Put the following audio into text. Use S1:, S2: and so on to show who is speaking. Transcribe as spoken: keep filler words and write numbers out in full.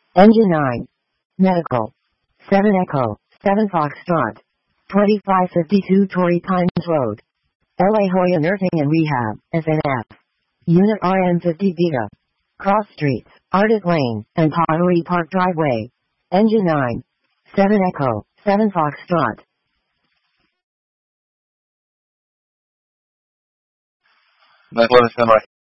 S1: Engine nine. Medical. seven Echo, seven Foxtrot. twenty-five fifty-two Torrey Pines Road. L A Hoya Nursing and Rehab, S N F. Unit R M fifty Beta. Cross Streets, Artist Lane, and Pottery Park Driveway. Engine nine. seven Echo, seven Foxtrot.
S2: Находится